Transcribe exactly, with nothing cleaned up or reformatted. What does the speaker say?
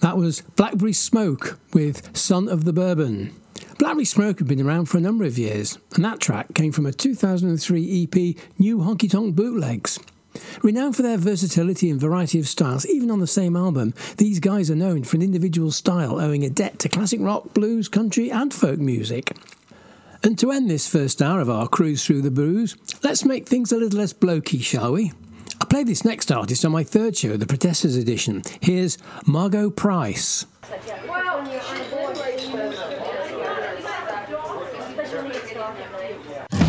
That was Blackberry Smoke with Son of the Bourbon. Blackberry Smoke had been around for a number of years, and that track came from a two thousand three E P, New Honky Tonk Bootlegs. Renowned for their versatility and variety of styles, even on the same album, these guys are known for an individual style owing a debt to classic rock, blues, country and folk music. And to end this first hour of our cruise through the blues, let's make things a little less blokey, shall we? I play this next artist on my third show, the Protesters edition. Here's Margot Price. Well,